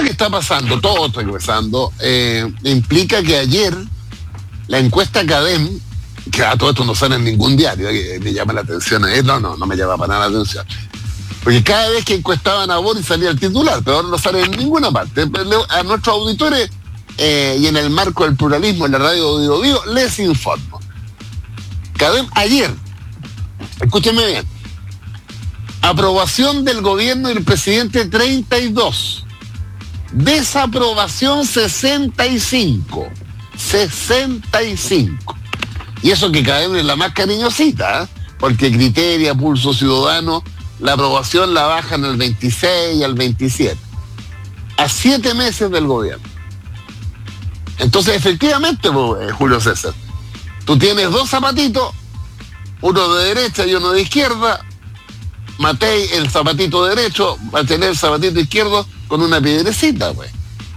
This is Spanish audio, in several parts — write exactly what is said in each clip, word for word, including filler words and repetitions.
que está pasando, todo está pasando, eh, implica que ayer la encuesta Cadem, que a todo esto no sale en ningún diario, que me llama la atención, eh, no, no, no me llama para nada la atención. Porque cada vez que encuestaban a Boris salía el titular, pero ahora no sale en ninguna parte. A nuestros auditores, eh, y en el marco del pluralismo en la radio Vivo Vivo, les informo. Cadem, ayer, escúchenme bien, aprobación del gobierno del presidente treinta y dos, desaprobación sesenta y cinco, sesenta y cinco. Y eso que Cadem es la más cariñosita, ¿eh? Porque Criteria, Pulso Ciudadano, la aprobación la bajan al veintiséis y al veintisiete, a siete meses del gobierno. Entonces, efectivamente, pues, Julio César, tú tienes dos zapatitos, uno de derecha y uno de izquierda. Matei el zapatito derecho, va a tener el zapatito izquierdo con una piedrecita, pues.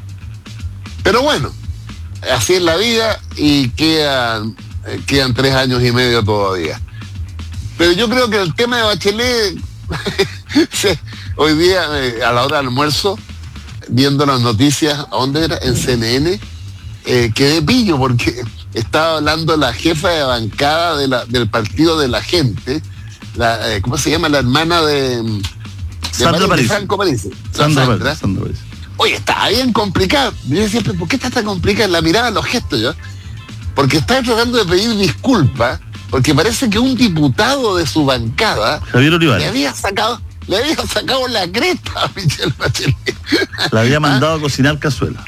Pero bueno, así es la vida y quedan, eh, quedan tres años y medio todavía. Pero yo creo que el tema de Bachelet, hoy día, eh, a la hora del almuerzo, viendo las noticias, ¿a dónde era? En C N N, eh, quedé pillo porque estaba hablando la jefa de bancada de la, del Partido de la Gente, la, eh, ¿cómo se llama? La hermana de, de Sandra París. Franco París. Sandra, Sandra. Sandra París. Oye, está bien complicado. Yo siempre, ¿por qué está tan complicada en la mirada, los gestos, yo? Porque está tratando de pedir disculpas, porque parece que un diputado de su bancada Javier Olivares le había sacado, le había sacado la cresta a Michelle Bachelet. La había mandado ¿Ah? a cocinar cazuela.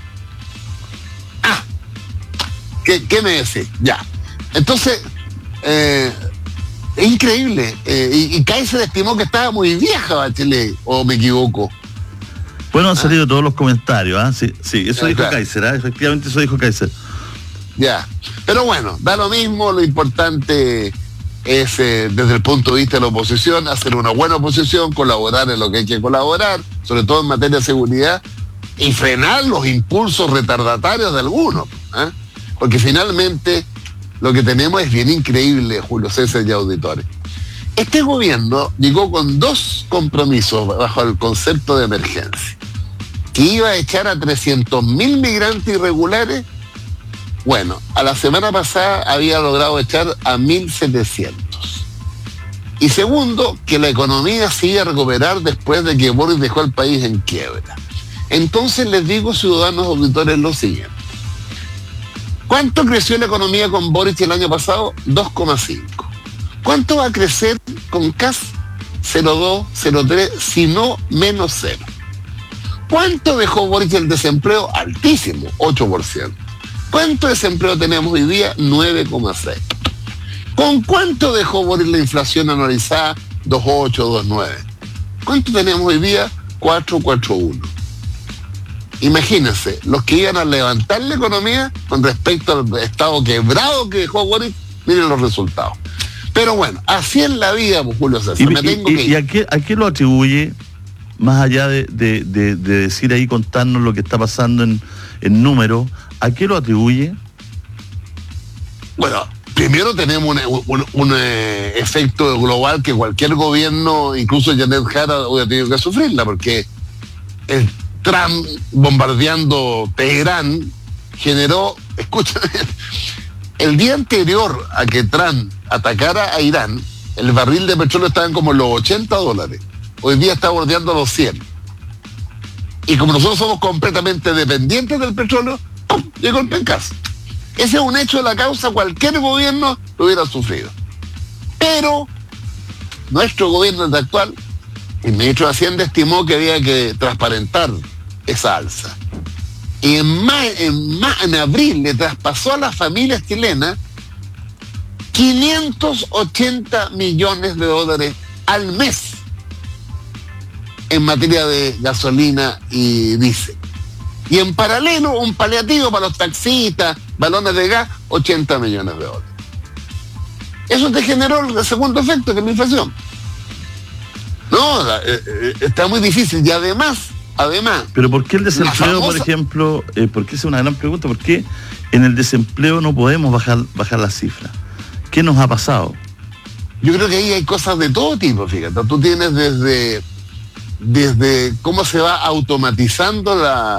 Ah, ¿qué, qué me decís? Ya. Entonces, eh, es increíble. Eh, y, y Kaiser estimó que estaba muy vieja Bachelet, o me equivoco. Bueno, han salido ¿Ah? todos los comentarios, ¿ah? Sí, sí, eso ya, dijo claro. Kaiser, ¿ah? Efectivamente eso dijo Kaiser. Ya, pero bueno, da lo mismo, lo importante es, eh, desde el punto de vista de la oposición, hacer una buena oposición, colaborar en lo que hay que colaborar, sobre todo en materia de seguridad, y frenar los impulsos retardatarios de algunos, ¿eh? Porque finalmente lo que tenemos es bien increíble, Julio César y auditores. Este gobierno llegó con dos compromisos bajo el concepto de emergencia, que iba a echar a trescientos mil migrantes irregulares. Bueno, a la semana pasada había logrado echar a mil setecientos. Y segundo, que la economía se iba a recuperar después de que Boris dejó el país en quiebra. Entonces les digo, ciudadanos auditores, lo siguiente. ¿Cuánto creció la economía con Boris el año pasado? dos coma cinco. ¿Cuánto va a crecer con C A S? cero coma dos, cero coma tres, si no menos cero. ¿Cuánto dejó Boris el desempleo? Altísimo, ocho por ciento. ¿Cuánto desempleo tenemos hoy día? nueve coma seis. ¿Con cuánto dejó Boris la inflación anualizada? dos coma ocho, dos coma nueve. ¿Cuánto tenemos hoy día? cuatro coma cuarenta y uno. Imagínense, los que iban a levantar la economía con respecto al estado quebrado que dejó Boris, miren los resultados. Pero bueno, así es la vida, pues, Julio César. ¿Y, Me tengo y, que y a, qué, a qué lo atribuye, más allá de, de, de, de decir ahí, contarnos lo que está pasando en, en números, a qué lo atribuye? Bueno, primero tenemos un, un, un eh, efecto global que cualquier gobierno, incluso Janet Jara, hubiera tenido que sufrirla, porque el Trump bombardeando Teherán generó, escúchame, el día anterior a que Trump atacara a Irán, el barril de petróleo estaba en como los ochenta dólares. Hoy día está bordeando los cien. Y como nosotros somos completamente dependientes del petróleo, ¡pum!, llegó el pencazo. Ese es un hecho de la causa, cualquier gobierno lo hubiera sufrido. Pero nuestro gobierno actual, el ministro de Hacienda estimó que había que transparentar esa alza. Y en, ma en, ma en abril le traspasó a las familias chilenas quinientos ochenta millones de dólares al mes en materia de gasolina y diésel. Y en paralelo, un paliativo para los taxistas, balones de gas, ochenta millones de dólares. Eso te generó el segundo efecto, que es la inflación. No, eh, eh, está muy difícil. Y además, además... Pero ¿por qué el desempleo, famosa... por ejemplo, eh, porque esa es una gran pregunta, ¿por qué en el desempleo no podemos bajar, bajar la cifra? ¿Qué nos ha pasado? Yo creo que ahí hay cosas de todo tipo, fíjate. Tú tienes desde... desde cómo se va automatizando la,